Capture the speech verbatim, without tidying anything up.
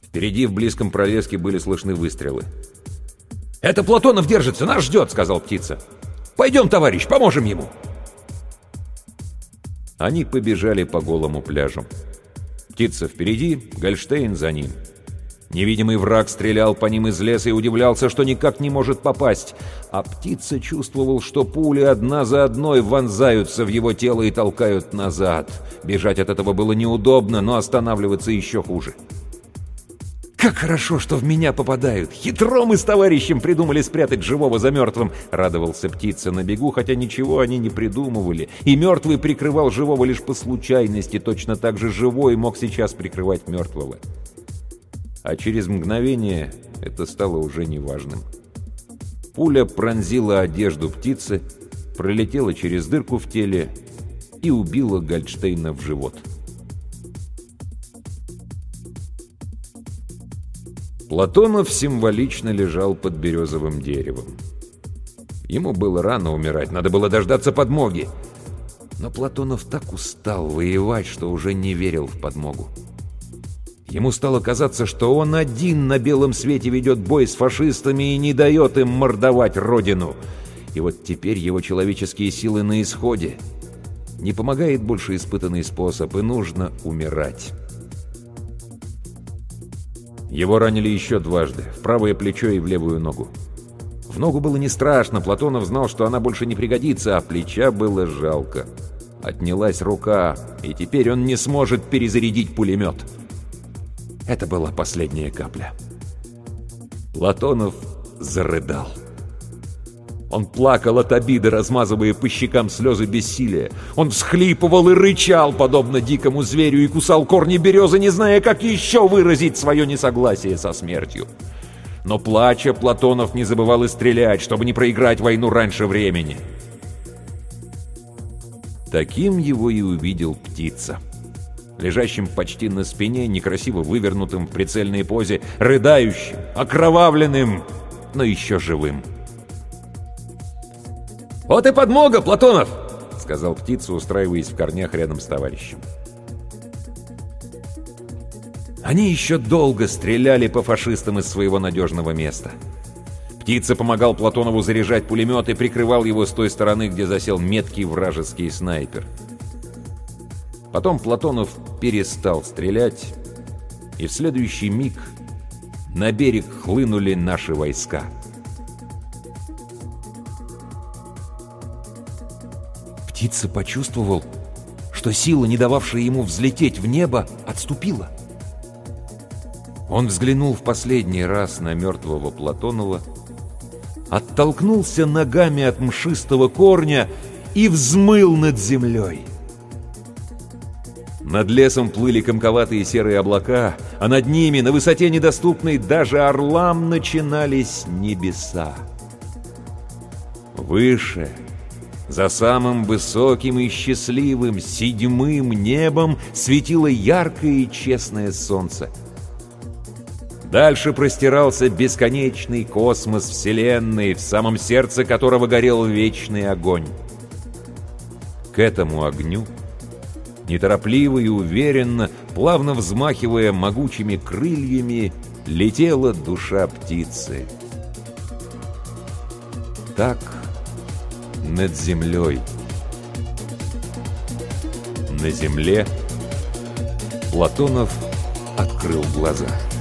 Впереди в близком пролеске были слышны выстрелы. «Это Платонов держится, нас ждет!» — сказал Птица. «Пойдем, товарищ, поможем ему!» Они побежали по голому пляжу. Птица впереди, Гольштейн за ним. Невидимый враг стрелял по ним из леса и удивлялся, что никак не может попасть. А Птица чувствовал, что пули одна за одной вонзаются в его тело и толкают назад. Бежать от этого было неудобно, но останавливаться еще хуже. «Как хорошо, что в меня попадают! Хитро мы с товарищем придумали спрятать живого за мертвым!» — радовался Птица на бегу, хотя ничего они не придумывали. И мертвый прикрывал живого лишь по случайности, точно так же живой мог сейчас прикрывать мертвого. А через мгновение это стало уже неважным. Пуля пронзила одежду Птицы, пролетела через дырку в теле и убила Гольштейна в живот. Платонов символично лежал под березовым деревом. Ему было рано умирать, надо было дождаться подмоги. Но Платонов так устал воевать, что уже не верил в подмогу. Ему стало казаться, что он один на белом свете ведет бой с фашистами и не дает им мордовать родину. И вот теперь его человеческие силы на исходе. Не помогает больше испытанный способ, и нужно умирать. Его ранили еще дважды, в правое плечо и в левую ногу. В ногу было не страшно, Платонов знал, что она больше не пригодится, а плеча было жалко. Отнялась рука, и теперь он не сможет перезарядить пулемет. Это была последняя капля. Платонов зарыдал. Он плакал от обиды, размазывая по щекам слезы бессилия. Он всхлипывал и рычал, подобно дикому зверю, и кусал корни березы, не зная, как еще выразить свое несогласие со смертью. Но, плача, Платонов не забывал и стрелять, чтобы не проиграть войну раньше времени. Таким его и увидел Птица. Лежащим почти на спине, некрасиво вывернутым в прицельной позе, рыдающим, окровавленным, но еще живым. «Вот и подмога, Платонов!» — сказал Птица, устраиваясь в корнях рядом с товарищем. Они еще долго стреляли по фашистам из своего надежного места. Птица помогал Платонову заряжать пулемет и прикрывал его с той стороны, где засел меткий вражеский снайпер. Потом Платонов перестал стрелять, и в следующий миг на берег хлынули наши войска. Птица почувствовал, что сила, не дававшая ему взлететь в небо, отступила. Он взглянул в последний раз на мертвого Платонова, оттолкнулся ногами от мшистого корня и взмыл над землей. Над лесом плыли комковатые серые облака, а над ними, на высоте недоступной даже орлам, начинались небеса. Выше, за самым высоким и счастливым седьмым небом, светило яркое и честное солнце. Дальше простирался бесконечный космос Вселенной, в самом сердце которого горел вечный огонь. К этому огню, неторопливо и уверенно, плавно взмахивая могучими крыльями, летела душа птицы. Так над землей. На земле Платонов открыл глаза.